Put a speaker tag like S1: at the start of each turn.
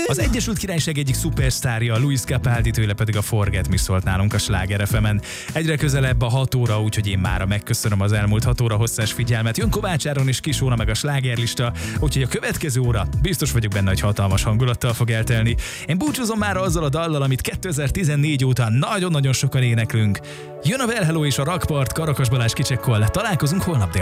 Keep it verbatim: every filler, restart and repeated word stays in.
S1: Az Egyesült Királyság egyik szupersztárja, Luis Capaldi, tőle pedig a Forget Me szólt nálunk a Sláger ef emen. Egyre közelebb a hat óra, úgyhogy én mára megköszönöm az elmúlt hat óra hosszás figyelmet. Jön Kovács Áron és Kis Óra meg a slágerlista, úgyhogy a következő óra biztos vagyok benne, hogy hatalmas hangulattal fog eltelni. Én búcsúzom már azzal a dallal, amit kétezer-tizennégy óta nagyon-nagyon sokan éneklünk. Jön a Well Hello és a Rakpart, Karakas Balázs kicsekkol. Találkozunk holnap dél.